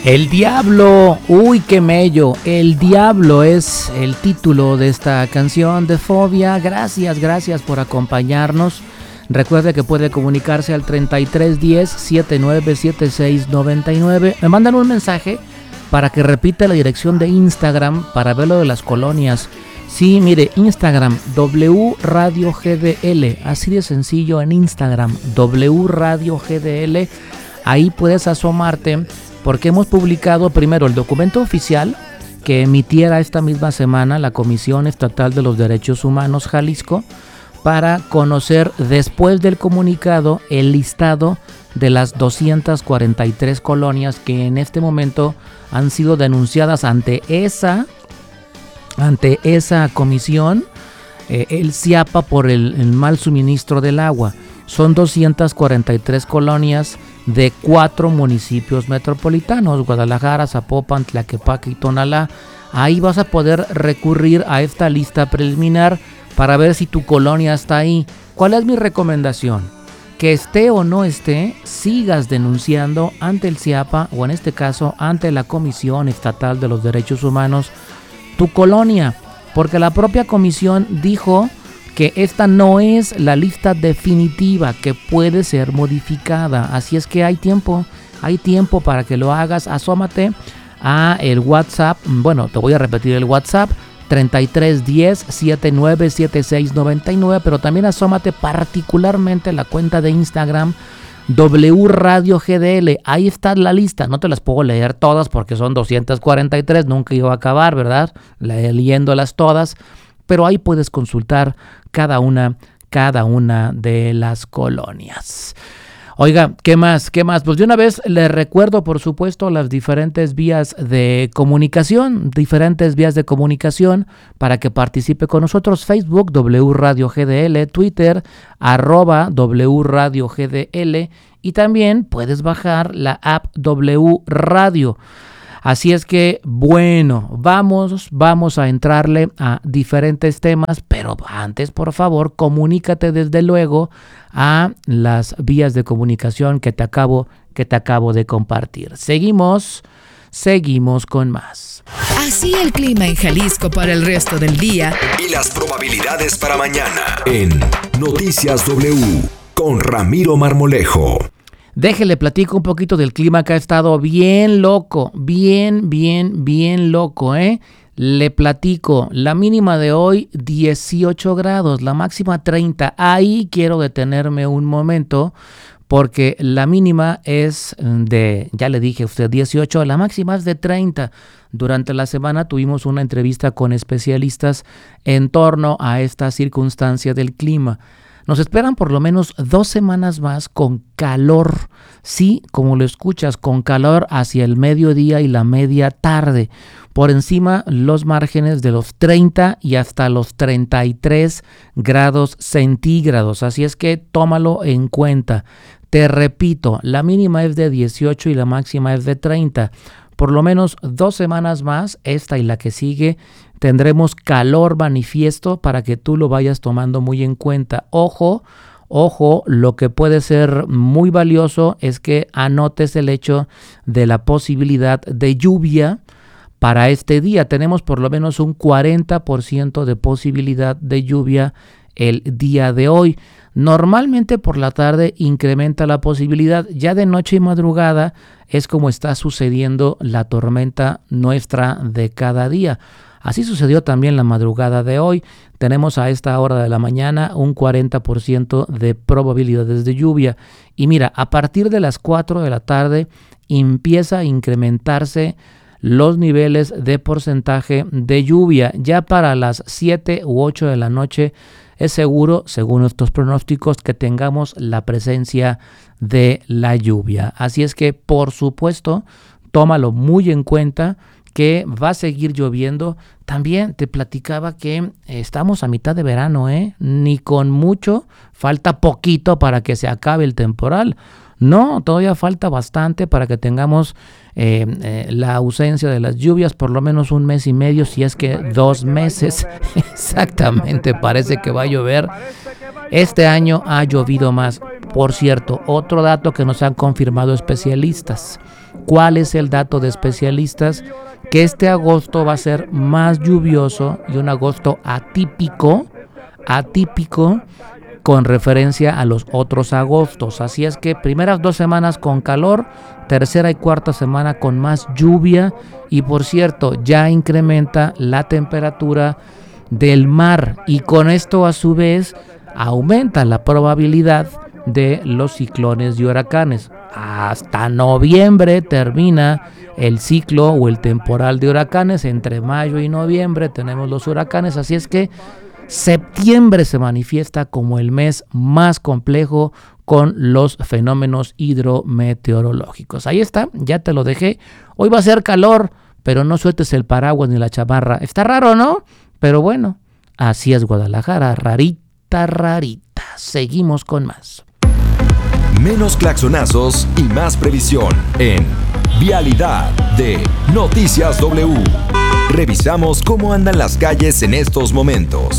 El Diablo, uy, qué mello. El Diablo es el título de esta canción de Fobia. Gracias por acompañarnos. Recuerde que puede comunicarse al 3310-797699. Me mandan un mensaje para que repita la dirección de Instagram para ver lo de las colonias. Sí, mire, Instagram, W Radio GDL, así de sencillo en Instagram, W Radio GDL. Ahí puedes asomarte porque hemos publicado primero el documento oficial que emitiera esta misma semana la Comisión Estatal de los Derechos Humanos Jalisco, para conocer después del comunicado el listado de las 243 colonias que en este momento han sido denunciadas ante esa comisión, el CIAPA, por el mal suministro del agua. Son 243 colonias de 4 municipios metropolitanos: Guadalajara, Zapopan, Tlaquepaque y Tonalá. Ahí vas a poder recurrir a esta lista preliminar para ver si tu colonia está ahí. ¿Cuál es mi recomendación? Que esté o no esté, sigas denunciando ante el CIAPA, o en este caso ante la Comisión Estatal de los Derechos Humanos, tu colonia, porque la propia comisión dijo que esta no es la lista definitiva, que puede ser modificada. Así es que hay tiempo para que lo hagas. Asómate a el WhatsApp. Bueno, te voy a repetir el WhatsApp: 3310-797699, pero también asómate particularmente a la cuenta de Instagram W Radio GDL. Ahí está la lista. No te las puedo leer todas porque son 243, nunca iba a acabar, ¿verdad? Leyéndolas todas, pero ahí puedes consultar cada una de las colonias. Oiga, ¿qué más? Pues de una vez les recuerdo, por supuesto, las diferentes vías de comunicación para que participe con nosotros: Facebook, W Radio GDL, Twitter, @W Radio GDL, y también puedes bajar la app W Radio. Así es que, bueno, vamos a entrarle a diferentes temas, pero antes, por favor, comunícate desde luego a las vías de comunicación que te acabo de compartir. Seguimos con más. Así el clima en Jalisco para el resto del día y las probabilidades para mañana en Noticias W con Ramiro Marmolejo. Déjele platico un poquito del clima, que ha estado bien loco, bien loco, ¿eh? Le platico, la mínima de hoy 18 grados, la máxima 30. Ahí quiero detenerme un momento, porque la mínima es de, ya le dije a usted, 18, la máxima es de 30. Durante la semana tuvimos una entrevista con especialistas en torno a esta circunstancia del clima. Nos esperan por lo menos 2 semanas más con calor, sí, como lo escuchas, con calor hacia el mediodía y la media tarde, por encima los márgenes de los 30 y hasta los 33 grados centígrados, así es que tómalo en cuenta. Te repito, la mínima es de 18 y la máxima es de 30. Por lo menos 2 semanas más, esta y la que sigue, tendremos calor manifiesto para que tú lo vayas tomando muy en cuenta. Ojo, lo que puede ser muy valioso es que anotes el hecho de la posibilidad de lluvia para este día. Tenemos por lo menos un 40% de posibilidad de lluvia el día de hoy. Normalmente por la tarde incrementa la posibilidad, ya de noche y madrugada es como está sucediendo la tormenta nuestra de cada día. Así sucedió también la madrugada de hoy. Tenemos a esta hora de la mañana un 40% de probabilidades de lluvia. Y mira, a partir de las 4 de la tarde empieza a incrementarse los niveles de porcentaje de lluvia. Ya para las 7 u 8 de la noche es seguro, según estos pronósticos, que tengamos la presencia de la lluvia. Así es que, por supuesto, tómalo muy en cuenta, que va a seguir lloviendo. También te platicaba que estamos a mitad de verano, ni con mucho, falta poquito para que se acabe el temporal. No, todavía falta bastante para que tengamos la ausencia de las lluvias, por lo menos 1 mes y medio, si es que 2 meses. Exactamente, parece que va a llover. Este año ha llovido más. Por cierto, otro dato que nos han confirmado especialistas. ¿Cuál es el dato de especialistas? Que este agosto va a ser más lluvioso y un agosto atípico con referencia a los otros agostos. Así es que primeras 2 semanas con calor, tercera y cuarta semana con más lluvia, y por cierto, ya incrementa la temperatura del mar, y con esto a su vez aumenta la probabilidad de los ciclones y huracanes. Hasta noviembre termina el ciclo o el temporal de huracanes. Entre mayo y noviembre tenemos los huracanes, así es que septiembre se manifiesta como el mes más complejo con los fenómenos hidrometeorológicos. Ahí está, ya te lo dejé. Hoy va a ser calor, pero no sueltes el paraguas ni la chamarra. Está raro, ¿no? Pero bueno, así es Guadalajara, rarita, rarita. Seguimos con más. Menos claxonazos y más previsión en Vialidad de Noticias W. Revisamos cómo andan las calles en estos momentos.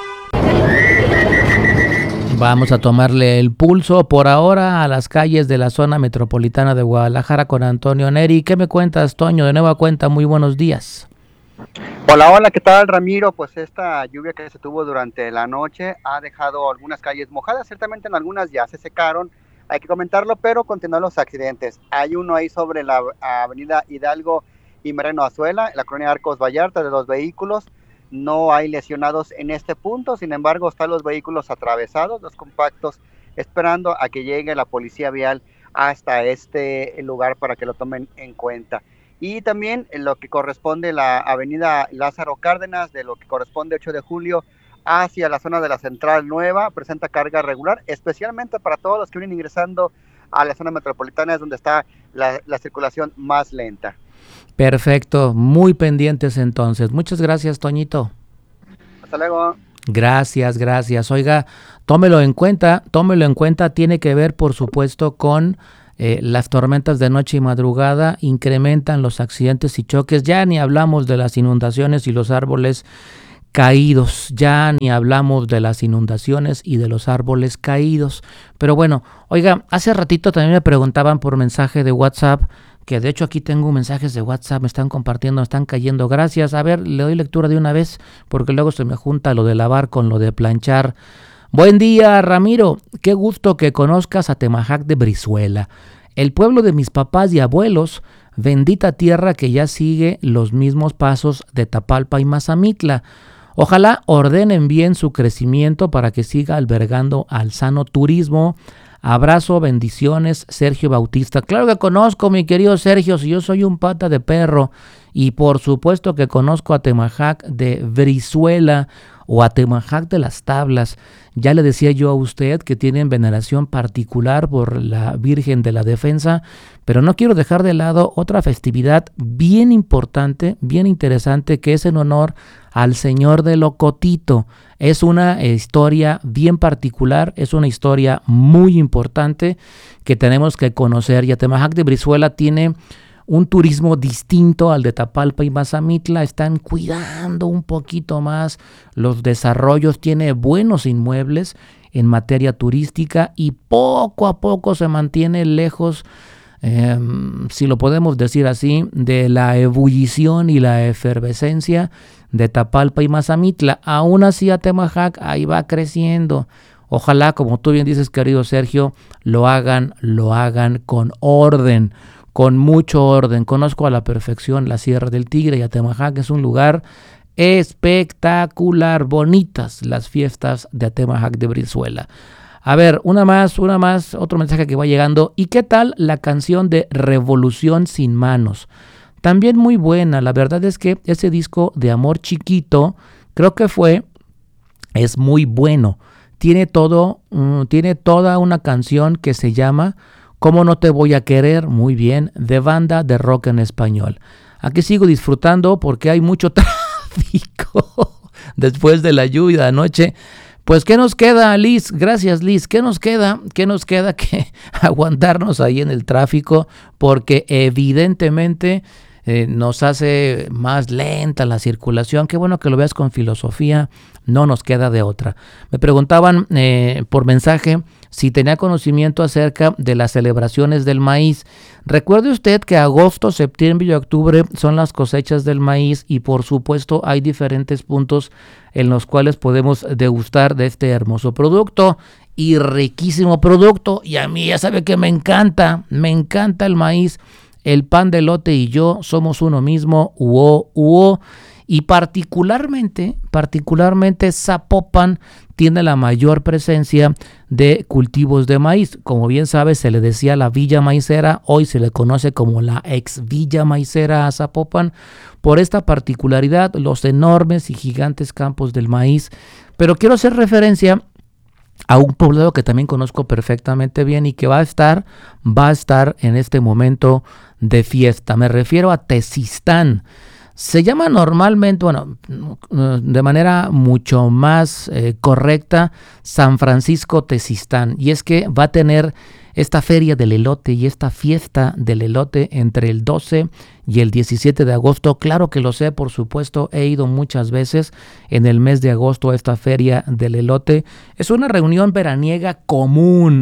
Vamos a tomarle el pulso por ahora a las calles de la zona metropolitana de Guadalajara con Antonio Neri. ¿Qué me cuentas, Toño? De nueva cuenta, muy buenos días. Hola, ¿qué tal, Ramiro? Pues esta lluvia que se tuvo durante la noche ha dejado algunas calles mojadas. Ciertamente en algunas ya se secaron, hay que comentarlo, pero continúan los accidentes. Hay uno ahí sobre la avenida Hidalgo y Mariano Azuela, en la colonia Arcos Vallarta, de los vehículos. No hay lesionados en este punto, sin embargo están los vehículos atravesados, los compactos, esperando a que llegue la policía vial hasta este lugar para que lo tomen en cuenta. Y también en lo que corresponde la avenida Lázaro Cárdenas, de lo que corresponde 8 de julio hacia la zona de la Central Nueva, presenta carga regular, especialmente para todos los que vienen ingresando a la zona metropolitana, es donde está la circulación más lenta. Perfecto, muy pendientes entonces. Muchas gracias, Toñito. Hasta luego. Gracias. Oiga, tómelo en cuenta, tiene que ver, por supuesto, con las tormentas de noche y madrugada, incrementan los accidentes y choques. Ya ni hablamos de las inundaciones y los árboles caídos, Pero bueno, oiga, hace ratito también me preguntaban por mensaje de WhatsApp, que de hecho aquí tengo mensajes de WhatsApp, me están compartiendo, me están cayendo. Gracias. A ver, le doy lectura de una vez, porque luego se me junta lo de lavar con lo de planchar. Buen día, Ramiro. Qué gusto que conozcas a Temajac de Brizuela, el pueblo de mis papás y abuelos, bendita tierra que ya sigue los mismos pasos de Tapalpa y Mazamitla. Ojalá ordenen bien su crecimiento para que siga albergando al sano turismo. Abrazo, bendiciones, Sergio Bautista. Claro que conozco, mi querido Sergio, si yo soy un pata de perro, y por supuesto que conozco a Temajac de Brizuela o a Temajac de las Tablas. Ya le decía yo a usted que tienen veneración particular por la Virgen de la Defensa, pero no quiero dejar de lado otra festividad bien importante, bien interesante, que es en honor al Señor de Locotito. Es una historia bien particular, es una historia muy importante que tenemos que conocer, y Atemajac de Brizuela tiene un turismo distinto al de Tapalpa y Mazamitla. Están cuidando un poquito más los desarrollos, tiene buenos inmuebles en materia turística y poco a poco se mantiene lejos, si lo podemos decir así, de la ebullición y la efervescencia de Tapalpa y Mazamitla. Aún así Atemajac ahí va creciendo. Ojalá, como tú bien dices, querido Sergio, lo hagan con orden, con mucho orden. Conozco a la perfección la Sierra del Tigre, y Atemajac es un lugar espectacular, bonitas las fiestas de Atemajac de Brizuela. A ver, una más, otro mensaje que va llegando. ¿Y qué tal la canción de Revolución sin manos? También muy buena. La verdad es que ese disco de Amor Chiquito, creo que es muy bueno. Tiene toda una canción que se llama ¿Cómo no te voy a querer? Muy bien, de banda de rock en español. Aquí sigo disfrutando porque hay mucho tráfico después de la lluvia de anoche. Pues, ¿qué nos queda, Liz? Gracias, Liz. ¿Qué nos queda? Que aguantarnos ahí en el tráfico, porque evidentemente nos hace más lenta la circulación. Qué bueno que lo veas con filosofía, no nos queda de otra. Me preguntaban por mensaje si tenía conocimiento acerca de las celebraciones del maíz. Recuerde usted que agosto, septiembre y octubre son las cosechas del maíz y por supuesto hay diferentes puntos en los cuales podemos degustar de este hermoso producto y riquísimo producto. Y a mí ya sabe que me encanta el maíz, el pan de elote y yo somos uno mismo, y particularmente Zapopan tiene la mayor presencia de cultivos de maíz. Como bien sabe, se le decía la Villa Maicera, hoy se le conoce como la ex Villa Maicera a Zapopan, por esta particularidad, los enormes y gigantes campos del maíz. Pero quiero hacer referencia a un poblado que también conozco perfectamente bien y que va a estar en este momento de fiesta. Me refiero a Tezistán. Se llama normalmente, de manera mucho más correcta, San Francisco Tezistán. Y es que va a tener esta feria del elote y esta fiesta del elote entre el 12 y el 17 de agosto. Claro que lo sé, por supuesto, he ido muchas veces en el mes de agosto a esta feria del elote. Es una reunión veraniega común,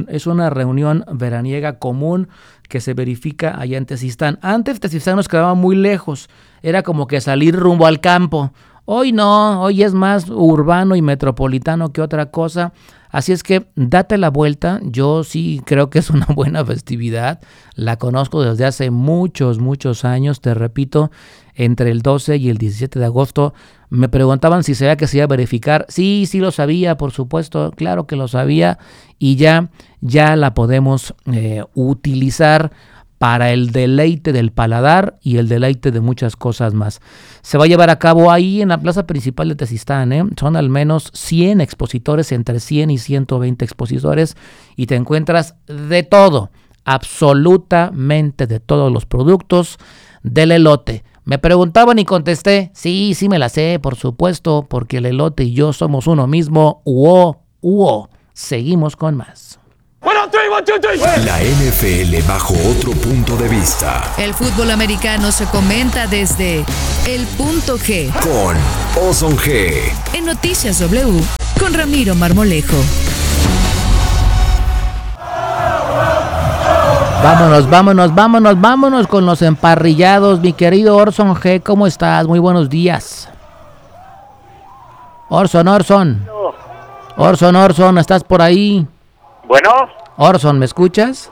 que se verifica allá en Tezistán. Antes Tezistán nos quedaba muy lejos, era como que salir rumbo al campo. Hoy no, hoy es más urbano y metropolitano que otra cosa. Así es que date la vuelta. Yo sí creo que es una buena festividad. La conozco desde hace muchos años. Te repito, entre el 12 y el 17 de agosto. Me preguntaban si sabía que se iba a verificar. Sí lo sabía, por supuesto. Claro que lo sabía. Y ya la podemos utilizar para el deleite del paladar y el deleite de muchas cosas más. Se va a llevar a cabo ahí en la plaza principal de Tezistán, Son al menos 100 expositores, entre 100 y 120 expositores, y te encuentras de todo, absolutamente de todos los productos del elote. Me preguntaban y contesté, sí me la sé, por supuesto, porque el elote y yo somos uno mismo. Seguimos con más. La NFL bajo otro punto de vista. El fútbol americano se comenta desde el punto G. Con Orson G. En Noticias W, con Ramiro Marmolejo. Vámonos con los emparrillados. Mi querido Orson G, ¿cómo estás? Muy buenos días. Orson, ¿estás por ahí? Bueno. Orson, ¿me escuchas?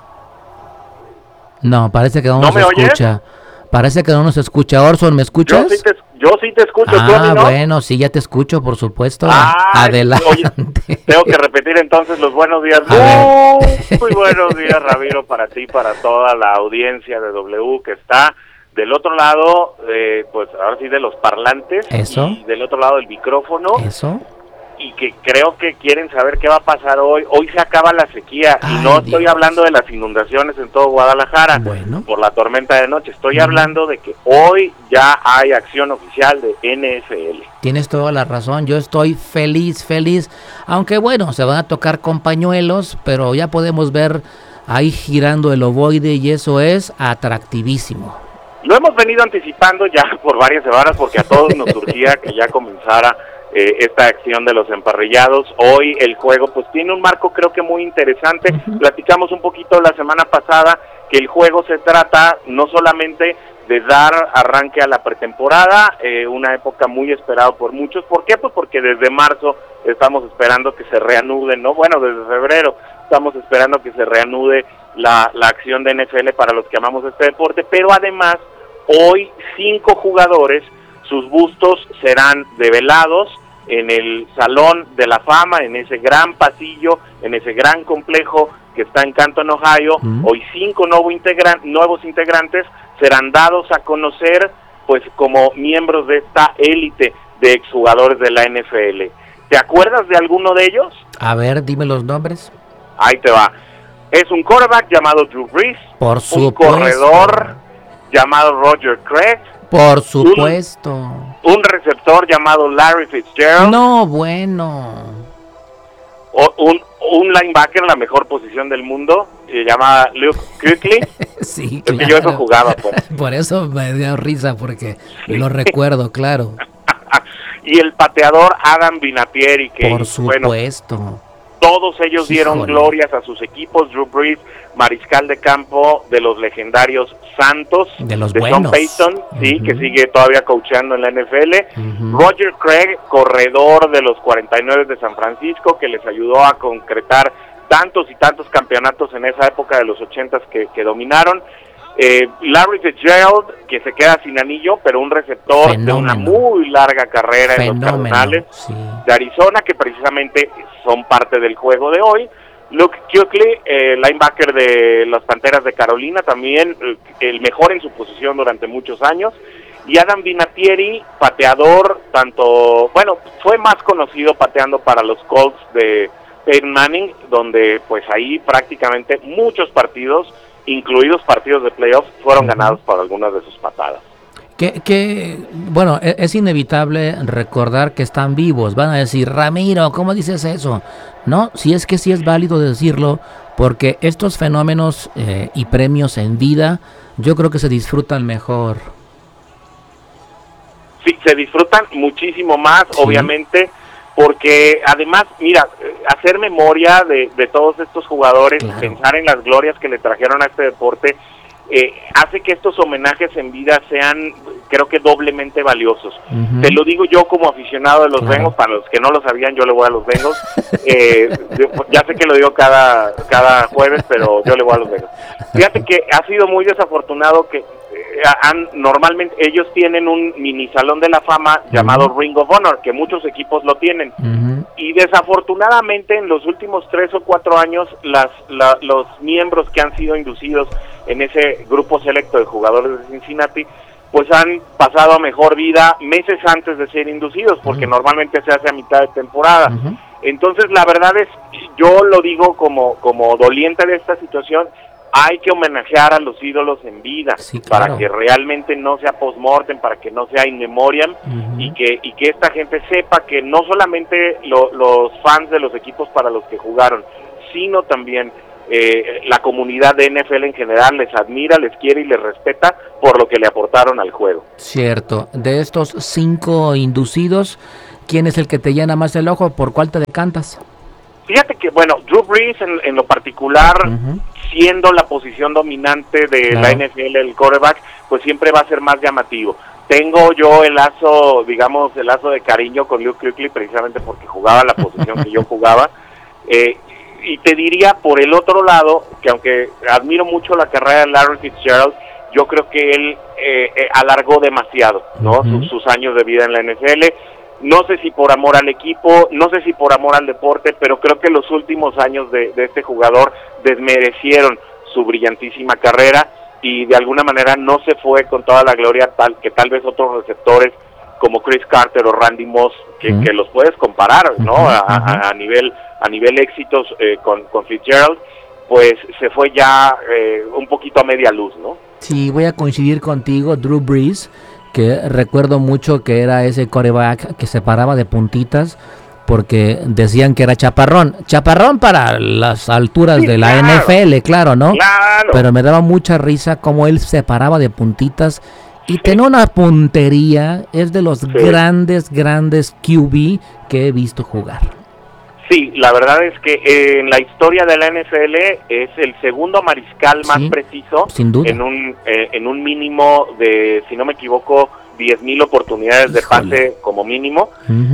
No, parece que no nos escucha. Parece que no nos escucha. Orson, ¿me escuchas? Yo sí te escucho. ¿Tú a mí no? Bueno, sí, ya te escucho, por supuesto. Adelante. Oye, tengo que repetir entonces los buenos días. Muy buenos días, Ramiro, para ti, para toda la audiencia de W que está del otro lado, pues ahora sí de los parlantes. Eso. Y del otro lado del micrófono. Eso. Y que creo que quieren saber qué va a pasar hoy. Hoy se acaba la sequía. Y no estoy hablando de las inundaciones en todo Guadalajara por la tormenta de noche. Estoy hablando de que hoy ya hay acción oficial de NFL. Tienes toda la razón. Yo estoy feliz. Aunque bueno, se van a tocar con pañuelos, pero ya podemos ver ahí girando el ovoide y eso es atractivísimo. Lo hemos venido anticipando ya por varias semanas porque a todos nos surgía que ya comenzara esta acción de los emparrillados. Hoy el juego pues tiene un marco creo que muy interesante. Platicamos un poquito la semana pasada que el juego se trata no solamente de dar arranque a la pretemporada, una época muy esperada por muchos. ¿Por qué? Pues porque desde marzo estamos esperando que se reanude, ¿no? Bueno, desde febrero estamos esperando que se reanude la acción de NFL para los que amamos este deporte, pero además hoy 5 jugadores, sus bustos serán develados en el Salón de la Fama, en ese gran pasillo, en ese gran complejo que está en Canton, Ohio. Hoy 5 nuevos integrantes serán dados a conocer pues como miembros de esta élite de exjugadores de la NFL. ¿Te acuerdas de alguno de ellos? A ver, dime los nombres. Ahí te va. Es un quarterback llamado Drew Brees, por supuesto. Un corredor llamado Roger Craig, por supuesto. Un receptor llamado Larry Fitzgerald. No, bueno. Un linebacker en la mejor posición del mundo, se llama Luke Kuechly. Sí, claro. Que yo eso jugaba, pues. Por eso me dio risa, porque lo recuerdo, claro. Y el pateador Adam Vinatieri, que por supuesto. Bueno, todos ellos dieron glorias a sus equipos. Drew Brees, mariscal de campo de los legendarios Santos, de los buenos. Sean Payton, sí, que sigue todavía coachando en la NFL. Roger Craig, corredor de los 49 de San Francisco, que les ayudó a concretar tantos y tantos campeonatos en esa época de los 80s que dominaron. Larry Fitzgerald, que se queda sin anillo, pero un receptor de una muy larga carrera en los Cardenales de Arizona, que precisamente son parte del juego de hoy. Luke Kuechly, linebacker de las Panteras de Carolina, también el mejor en su posición durante muchos años. Y Adam Vinatieri, pateador, fue más conocido pateando para los Colts de Peyton Manning, donde pues ahí prácticamente muchos partidos, incluidos partidos de playoffs, fueron ganados por algunas de sus patadas. Bueno, es inevitable recordar que están vivos. Van a decir, Ramiro, ¿cómo dices eso? No, si es que sí es válido decirlo, porque estos fenómenos y premios en vida, yo creo que se disfrutan mejor. Sí, se disfrutan muchísimo más, obviamente, porque además, mira, hacer memoria de todos estos jugadores, pensar en las glorias que le trajeron a este deporte, hace que estos homenajes en vida sean, creo que doblemente valiosos. Te lo digo yo como aficionado de los Bengals, para los que no lo sabían, yo le voy a los Bengals. Ya sé que lo digo cada jueves, pero yo le voy a los Bengals. Fíjate que ha sido muy desafortunado que normalmente ellos tienen un mini salón de la fama llamado Ring of Honor, que muchos equipos lo tienen, y desafortunadamente en los últimos 3 o 4 años los miembros que han sido inducidos en ese grupo selecto de jugadores de Cincinnati pues han pasado a mejor vida meses antes de ser inducidos, porque normalmente se hace a mitad de temporada. Entonces la verdad es, yo lo digo como doliente de esta situación, hay que homenajear a los ídolos en vida, para que realmente no sea post-mortem, para que no sea in memoriam, y que esta gente sepa que no solamente los fans de los equipos para los que jugaron, sino también la comunidad de NFL en general les admira, les quiere y les respeta por lo que le aportaron al juego. Cierto. De estos 5 inducidos, ¿quién es el que te llena más el ojo? ¿Por cuál te decantas? Fíjate que, bueno, Drew Brees en lo particular, siendo la posición dominante de la NFL, el quarterback, pues siempre va a ser más llamativo. Tengo yo el lazo de cariño con Luke Kuechly, precisamente porque jugaba la posición que yo jugaba. Y te diría, por el otro lado, que aunque admiro mucho la carrera de Larry Fitzgerald, yo creo que él alargó demasiado, ¿no? Sus años de vida en la NFL. No sé si por amor al equipo, no sé si por amor al deporte, pero creo que los últimos años de este jugador desmerecieron su brillantísima carrera y de alguna manera no se fue con toda la gloria que tal vez otros receptores como Chris Carter o Randy Moss, que los puedes comparar, ¿no? A nivel éxitos con Fitzgerald, pues se fue ya un poquito a media luz, ¿no? Sí, voy a coincidir contigo, Drew Brees, que recuerdo mucho que era ese quarterback que se paraba de puntitas porque decían que era chaparrón para las alturas de la NFL, claro, ¿no? Claro. Pero me daba mucha risa cómo él se paraba de puntitas y tenía una puntería, es de los grandes QB que he visto jugar. Sí, la verdad es que en la historia de la NFL es el segundo mariscal más preciso, sin duda, en un mínimo de, si no me equivoco, 10,000 oportunidades de pase como mínimo.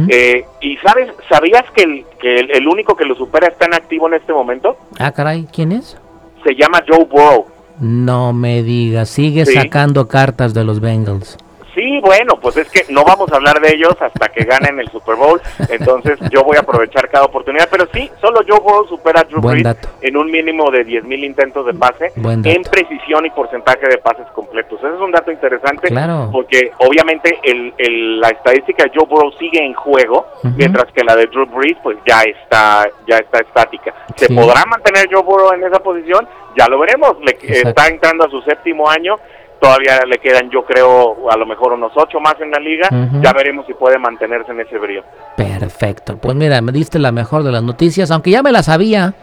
Y ¿sabías que el único que lo supera está en activo en este momento? Ah, caray, ¿quién es? Se llama Joe Burrow. No me digas, sigue sacando cartas de los Bengals. Sí, bueno, pues es que no vamos a hablar de ellos hasta que ganen el Super Bowl, entonces yo voy a aprovechar cada oportunidad, pero sí, solo Joe Burrow supera a Drew Brees en un mínimo de 10,000 intentos de pase, en precisión y porcentaje de pases completos. Ese es un dato interesante, porque obviamente la estadística de Joe Burrow sigue en juego, mientras que la de Drew Brees pues ya está estática. ¿Se podrá mantener Joe Burrow en esa posición? Ya lo veremos, está entrando a su 7º año. Todavía le quedan, yo creo, a lo mejor unos 8 más en la liga. Ya veremos si puede mantenerse en ese brío. Perfecto. Pues mira, me diste la mejor de las noticias, aunque ya me la sabía,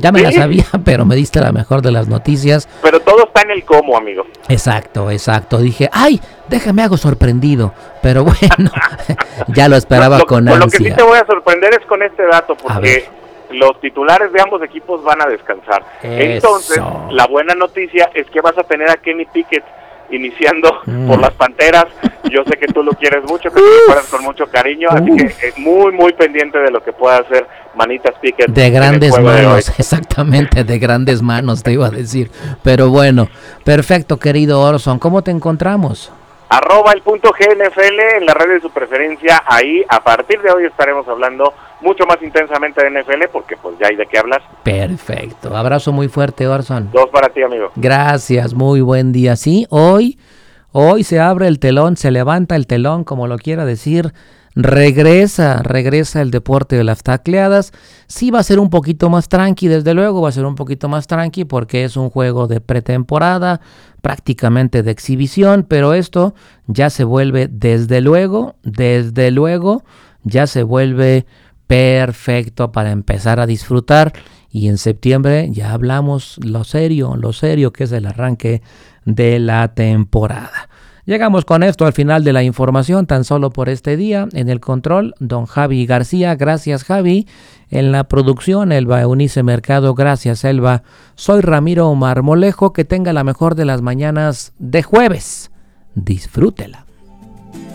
pero me diste la mejor de las noticias. Pero todo está en el cómo, amigo. Exacto. Dije, déjame hago sorprendido. Pero bueno, ya lo esperaba con ansia. Lo que sí te voy a sorprender es con este dato, porque los titulares de ambos equipos van a descansar. Entonces, la buena noticia es que vas a tener a Kenny Pickett iniciando por las Panteras. Yo sé que tú lo quieres mucho, que te recuerdas con mucho cariño, así que muy, muy pendiente de lo que pueda hacer Manitas Pickett. De grandes manos, exactamente, de grandes manos te iba a decir. Pero bueno, perfecto, querido Orson, ¿cómo te encontramos? @el.gnfl en la red de su preferencia. Ahí a partir de hoy estaremos hablando mucho más intensamente de NFL, porque pues ya hay de qué hablar. Perfecto, abrazo muy fuerte, Orson. 2 para ti, amigo. Gracias, muy buen día. Sí, hoy se abre el telón, se levanta el telón, como lo quiera decir. Regresa el deporte de las tacleadas. Sí va a ser un poquito más tranqui, desde luego va a ser un poquito más tranqui porque es un juego de pretemporada, prácticamente de exhibición, pero esto ya se vuelve desde luego, ya se vuelve perfecto para empezar a disfrutar, y en septiembre ya hablamos lo serio que es el arranque de la temporada. Llegamos con esto al final de la información, tan solo por este día. En el control, don Javi García. Gracias, Javi. En la producción, Elba Eunice Mercado. Gracias, Elba. Soy Ramiro Marmolejo. Que tenga la mejor de las mañanas de jueves. Disfrútela.